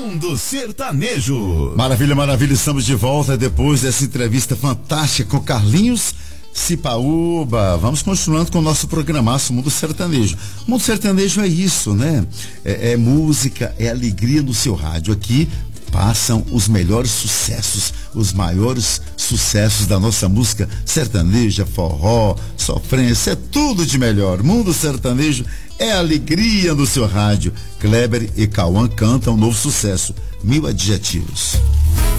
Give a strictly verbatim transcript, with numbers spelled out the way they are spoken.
Mundo Sertanejo. Maravilha, maravilha, estamos de volta depois dessa entrevista fantástica com Carlinhos Cipaúba. Vamos continuando com o nosso programaço Mundo Sertanejo. Mundo Sertanejo é isso, né? É, é música, é alegria no seu rádio. Aqui passam os melhores sucessos, os maiores sucessos da nossa música sertaneja, forró, sofrência, é tudo de melhor. Mundo Sertanejo é alegria no seu rádio. Kleber e Cauã cantam um novo sucesso, Mil Adjetivos.